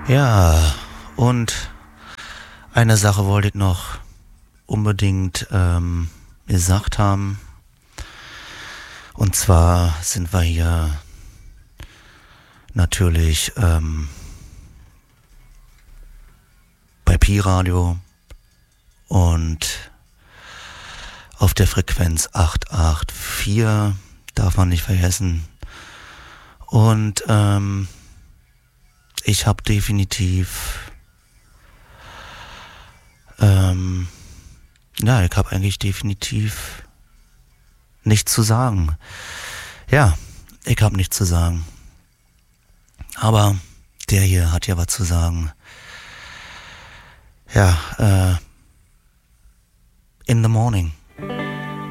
Ja, und eine Sache wollte ich noch unbedingt gesagt haben. Und zwar sind wir hier natürlich bei Pi-Radio und auf der Frequenz 884, darf man nicht vergessen. Und ich habe definitiv, ich habe eigentlich definitiv nichts zu sagen. Ja, ich habe nichts zu sagen. Aber der hier hat ja was zu sagen. Ja, in the morning.